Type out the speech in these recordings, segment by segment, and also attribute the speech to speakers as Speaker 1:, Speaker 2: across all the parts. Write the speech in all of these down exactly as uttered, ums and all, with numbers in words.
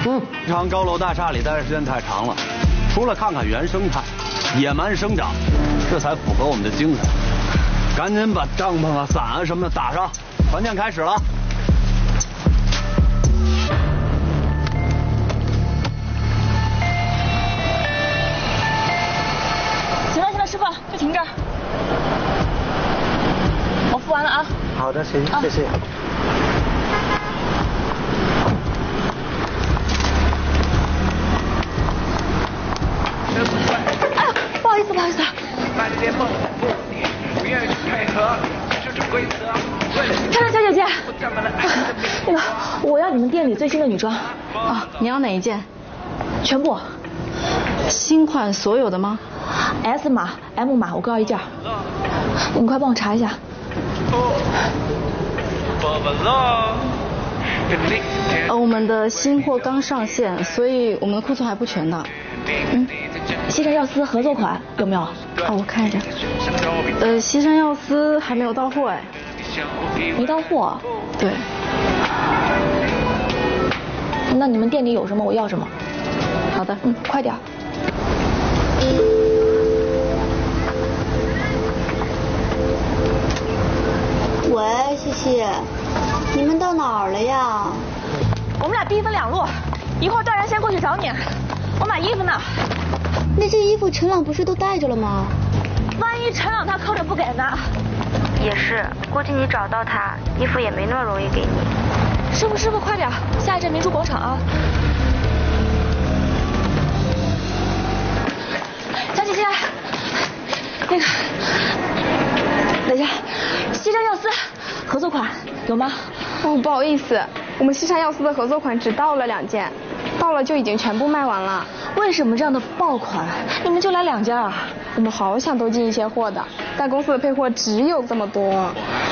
Speaker 1: 嗯，这场高楼大厦里待的时间太长了，除了看看原生态、野蛮生长，这才符合我们的精神。赶紧把帐篷啊、伞啊什么的打上，团建开始了。
Speaker 2: 行了行了，师傅，就停这儿。我付完了啊。
Speaker 3: 好的，行，谢谢。啊
Speaker 2: 哎呀，不好意思，不好意思。漂亮小姐姐，那个我要你们店里最新的女装。
Speaker 4: 啊，你要哪一件？
Speaker 2: 全部。
Speaker 4: 新款所有的吗
Speaker 2: ？S 码、M 码，我各要一件。你们快帮我查一下。
Speaker 4: 呃，我们的新货刚上线，所以我们的库存还不全呢。
Speaker 2: 嗯，西山药丝合作款有没有？
Speaker 4: 哦，我看一下。呃，西山药丝还没有到货哎。
Speaker 2: 没到货？
Speaker 4: 对。
Speaker 2: 那你们店里有什么我要什么。
Speaker 4: 好的，
Speaker 2: 嗯，快点。
Speaker 5: 喂，西西，你们到哪儿了呀？
Speaker 2: 我们俩兵分两路，一会儿段然先过去找你，我买衣服呢。
Speaker 5: 那件衣服陈朗不是都带着了吗？
Speaker 2: 万一陈朗他扣着不给呢？
Speaker 6: 也是，估计你找到他，衣服也没那么容易给你。
Speaker 2: 师傅师傅，快点，下一站民族广场啊！小姐姐，那个，等一下，西山药丝合作款有吗？
Speaker 7: 哦，不好意思，我们西山药丝的合作款只到了两件，到了就已经全部卖完了。
Speaker 2: 为什么这样的爆款你们就来两件啊？
Speaker 7: 我们好想多进一些货的，但公司的配货只有这么多。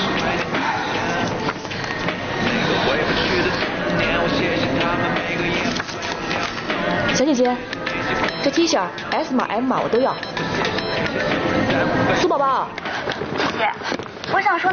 Speaker 2: 小姐姐，这 T 恤 S 码 M 码我都要。苏宝宝，
Speaker 6: 姐姐，我想说。